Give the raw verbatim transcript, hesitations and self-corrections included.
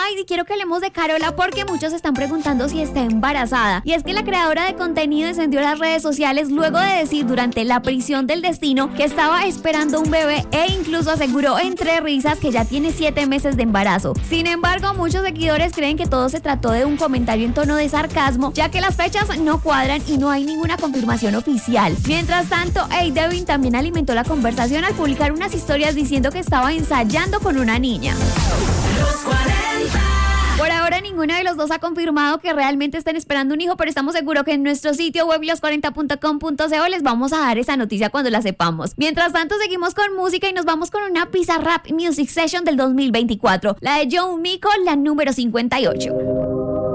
Ay, quiero que hablemos de Carola porque muchos están preguntando si está embarazada. Y es que la creadora de contenido encendió las redes sociales luego de decir durante la prisión del destino que estaba esperando un bebé e incluso aseguró entre risas que ya tiene siete meses de embarazo. Sin embargo, muchos seguidores creen que todo se trató de un comentario en tono de sarcasmo, ya que las fechas no cuadran y no hay ninguna confirmación oficial. Mientras tanto, A. Devin también alimentó la conversación al publicar unas historias diciendo que estaba ensayando con una niña. Los cuarenta. Por ahora ninguno de los dos ha confirmado que realmente están esperando un hijo, pero estamos seguros que en nuestro sitio web los cuarenta punto com punto co les vamos a dar esa noticia cuando la sepamos. Mientras tanto, seguimos con música y nos vamos con una Pizza Rap Music Session del dos mil veinticuatro, la de Joe Miko, la número cincuenta y ocho.